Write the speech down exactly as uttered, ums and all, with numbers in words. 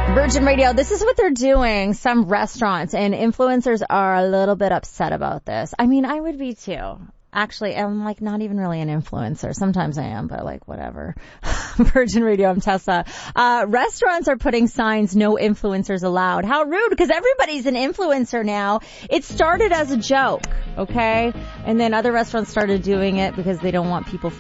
Virgin Radio, this is what they're doing. Some restaurants and influencers are a little bit upset about this. I mean, I would be too. Actually, I'm like not even really an influencer. Sometimes I am, but like whatever. Virgin Radio, I'm Tessa. Uh, restaurants are putting signs, no influencers allowed. How rude, because everybody's an influencer now. It started as a joke, okay? And then other restaurants started doing it because they don't want people